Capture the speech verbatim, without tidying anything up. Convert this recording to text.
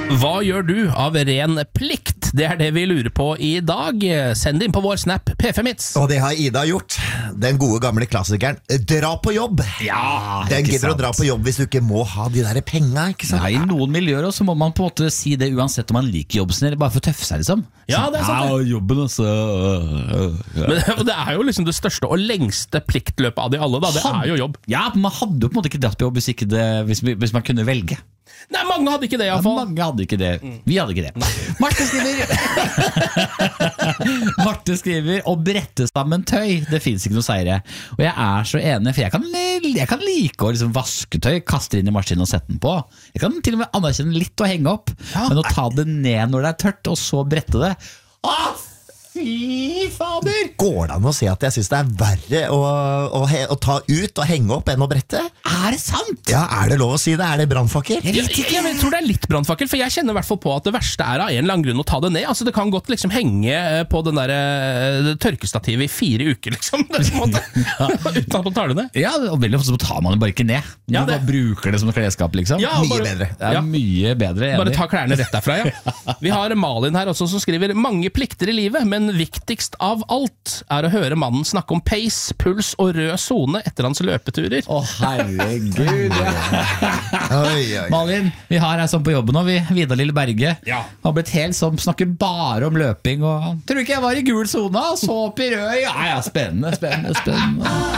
Hva gjør du av ren plikt? Det er det vi lurer på i dag. Send inn på vår Snap P fem Hits. Og det har Ida gjort. Den gode gamle klassikeren. Dra på jobb. Ja, Den ikke gidder å sant. dra på jobb hvis du ikke må ha de der penga, ikke sant? Nei, I noen miljøer også må man på en måte si det uansett om man liker jobben sin, eller bare for å tøffe seg, liksom. Ja, det er sant det. Ja, jobben altså. Men det er jo liksom det største og lengste pliktløpet av de alle, da. Det er jo jobb. Ja, man hadde jo på en måte ikke dratt på jobb hvis, ikke det, hvis, hvis man kunne velge. Nei, mange hadde ikke det i hvert Ja, fall. mange hadde ikke det. Vi hadde ikke det. Marte skriver Marte skriver å brette sammen tøy. Det finnes ikke noe seire. Og jeg er så enig, for jeg kan, jeg kan like å liksom vaske tøy, kaste det inn i maskinen og sette den på. Jeg kan til og med anerkjenne litt å henge opp, men å ta det ned når det er tørt, og så brette det. Åh, fy fader! Går det an å si at jeg synes det er verre å, å, he, å ta ut og henge opp enn å brette? Er det sant? Ja, er det lov å si det? Er det brannfakkel? Jeg, jeg, jeg tror det er litt brannfakkel, for jeg kjenner i hvert fall på at det verste er av en eller annen grunn å ta det ned. Altså, det kan godt liksom henge på den der uh, tørkestativet i fire uker, liksom. Det er på en måte, uten at man tar det ned. Ja, og veldig ofte så tar man det bare ikke ned. Du Ja, det- bare bruker det som klesskap, liksom. Ja, Mye bare- bedre. Det er Ja. mye bedre. Bare enig. ta klærne rett derfra, ja. Vi har Malin her også som skriver mange plikter i livet, men viktigst av alt er å høre mannen snakke om pace, puls og rød zone etter hans løpeturer. Å, herregud. Oi, oi. Malin, vi har her sånn på jobben nå, vi, Vidar Lille Berge. Ja. Har blitt helt som snakker bare om løping, og tror ikke jeg var i gul zone, og så opp i rød. Ja, ja, spennende, spennende, spennende.